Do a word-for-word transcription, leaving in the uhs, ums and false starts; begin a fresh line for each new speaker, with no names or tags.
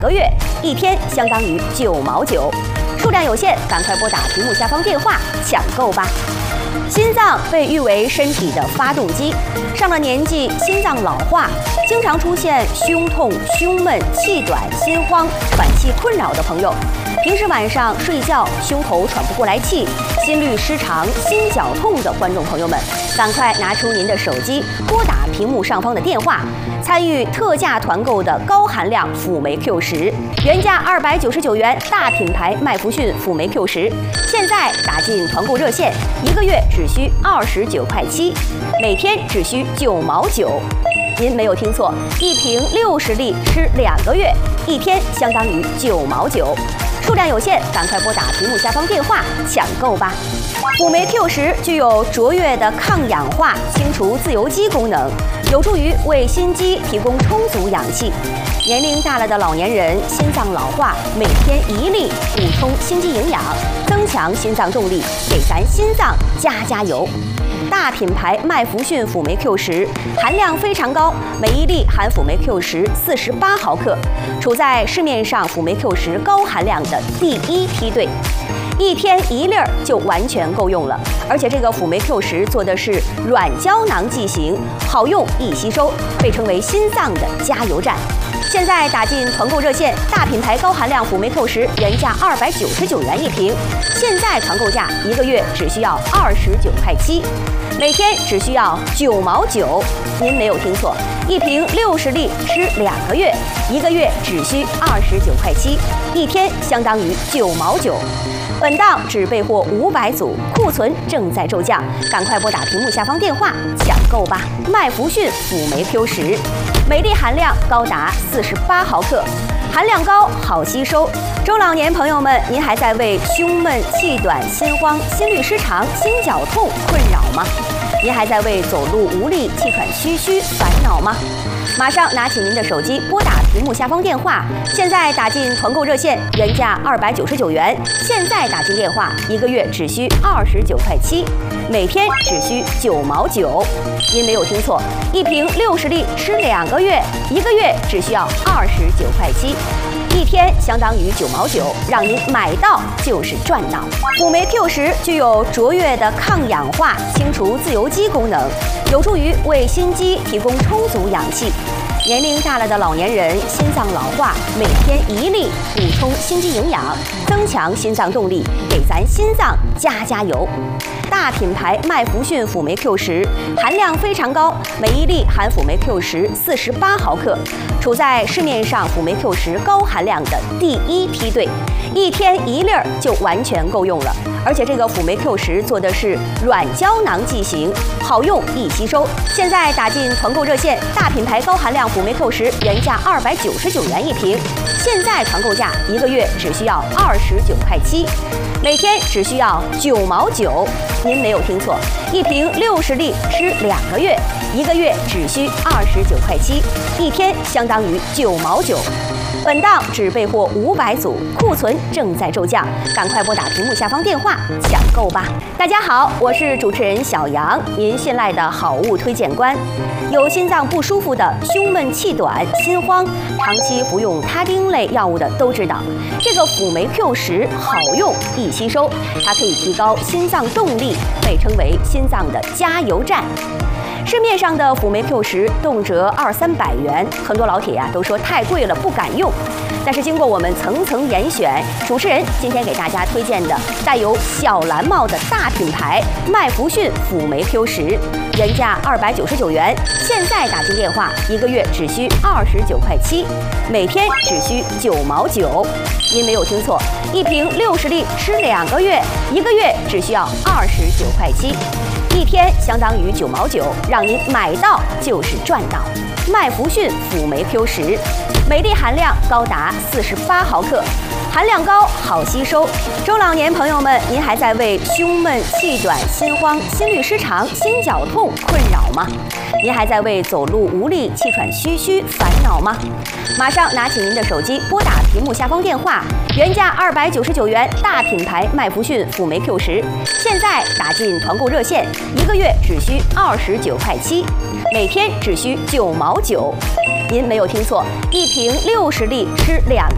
个月，一天相当于九毛九，数量有限，赶快拨打屏幕下方电话抢购吧。心脏被誉为身体的发动机，上了年纪，心脏老化，经常出现胸痛、胸闷、气短、心慌、喘气困扰的朋友，平时晚上睡觉胸口喘不过来气，心律失常、心绞痛的观众朋友们，赶快拿出您的手机，拨打屏幕上方的电话，参与特价团购的高含量辅酶 Q 十，原价二百九十九元，大品牌麦弗逊辅酶 Q 十，现在打进团购热线，一个月只需二十九块七，每天只需九毛九。您没有听错，一瓶六十粒吃两个月，一天相当于九毛九。数量有限，赶快拨打屏幕下方电话抢购吧。辅酶 Q 十具有卓越的抗氧化、清除自由基功能，有助于为心肌提供充足氧气。年龄大了的老年人心脏老化，每天一粒补充心肌营养，增强心脏动力，给咱心脏加加油。大品牌麦弗逊辅酶 Q 十含量非常高，每一粒含辅酶 Q 十四十八毫克，处在市面上辅酶 Q 十高含量的第一梯队。一天一粒儿就完全够用了，而且这个辅酶 Q 十做的是软胶囊剂型，好用易吸收，被称为心脏的加油站。现在打进团购热线，大品牌高含量辅酶 Q 十原价二百九十九元一瓶，现在团购价一个月只需要二十九块七，每天只需要九毛九。您没有听错，一瓶六十粒吃两个月，一个月只需二十九块七，一天相当于九毛九。本档只备货五百组，库存正在骤降，赶快拨打屏幕下方电话抢购吧。麦弗逊辅酶 Q 十，每粒含量高达四十八毫克，含量高，好吸收。中老年朋友们，您还在为胸闷、气短、心慌、心律失常、心绞痛困扰吗？您还在为走路无力、气喘吁吁烦恼吗？马上拿起您的手机，拨打屏幕下方电话，现在打进团购热线，原价二百九十九元，现在打进电话，一个月只需二十九块七，每天只需九毛九。您没有听错，一瓶六十粒吃两个月，一个月只需要二十九块七。一天相当于九毛九，让您买到就是赚到。辅酶 Q 十具有卓越的抗氧化、清除自由基功能，有助于为心肌提供充足氧气。年龄大了的老年人心脏老化，每天一粒补充心肌营养，增强心脏动力，给咱心脏加加油。大品牌麦弗逊辅酶 Q 十含量非常高，每一粒含辅酶 Q 十四十八毫克，处在市面上辅酶 Q 十高含量的第一梯队，一天一粒儿就完全够用了。而且这个辅酶 Q 十做的是软胶囊剂型，好用易吸收。现在打进团购热线，大品牌高含量辅酶 Q 十原价二百九十九元一瓶，现在团购价一个月只需要二十九块七，每天只需要九毛九。您没有听错，一瓶六十粒吃两个月，一个月只需二十九块七，一天相当于九毛九。本档只备货五百组，库存正在骤降，赶快拨打屏幕下方电话抢购吧。大家好，我是主持人小杨，您信赖的好物推荐官。有心脏不舒服的、胸闷气短、心慌，长期服用他汀类药物的都知道，这个辅酶 Q 十好用易吸收，它可以提高心脏动力，被称为心脏的加油站。市面上的辅酶 Q 十动辄二三百元，很多老铁呀、啊、都说太贵了不敢用。但是经过我们层层严选，主持人今天给大家推荐的带有小蓝帽的大品牌麦弗逊辅酶 Q 十，原价二百九十九元，现在打进电话，一个月只需二十九块七，每天只需九毛九。您没有听错，一瓶六十粒吃两个月，一个月只需要二十九块七。一天相当于九毛九，让您买到就是赚到。麦弗逊辅酶 Q 十，每粒含量高达四十八毫克，含量高，好吸收。中老年朋友们，您还在为胸闷、气短、心慌、心律失常、心绞痛困扰吗？您还在为走路无力、气喘吁吁烦恼吗？马上拿起您的手机，拨打屏幕下方电话，原价二百九十九元，大品牌麦弗逊辅酶 Q 十，现在打进团购热线，一个月只需二十九块七，每天只需九毛九。您没有听错，一瓶六十粒吃两个